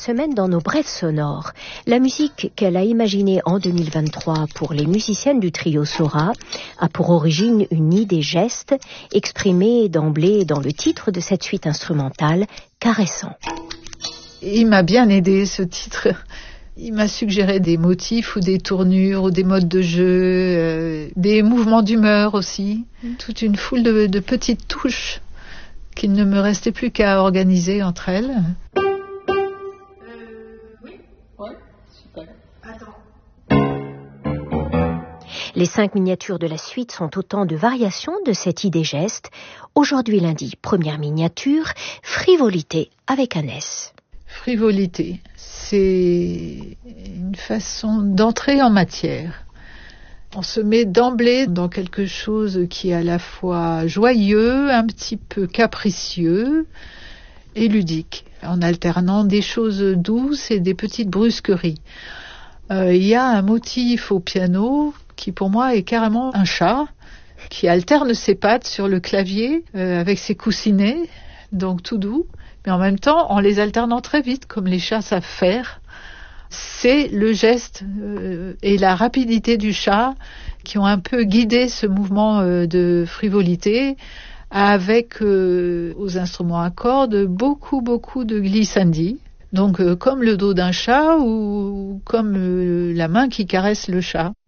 semaine dans nos brèves sonores. La musique qu'elle a imaginée en 2023 pour les musiciennes du trio Sora a pour origine une idée geste exprimée d'emblée dans le titre de cette suite instrumentale, Caressant. Il m'a bien aidé ce titre. Il m'a suggéré des motifs ou des tournures ou des modes de jeu, des mouvements d'humeur aussi. Toute une foule de petites touches qu'il ne me restait plus qu'à organiser entre elles. Super. Les 5 miniatures de la suite sont autant de variations de cette idée geste. Aujourd'hui lundi, première miniature, frivolité avec un S. Frivolité, c'est une façon d'entrer en matière. On se met d'emblée dans quelque chose qui est à la fois joyeux, un petit peu capricieux et ludique, en alternant des choses douces et des petites brusqueries. Il y a un motif au piano qui pour moi est carrément un chat qui alterne ses pattes sur le clavier avec ses coussinets, donc tout doux, mais en même temps en les alternant très vite comme les chats savent faire. C'est le geste et la rapidité du chat qui ont un peu guidé ce mouvement de frivolité avec aux instruments à cordes beaucoup de glissandi. Donc comme le dos d'un chat ou comme la main qui caresse le chat.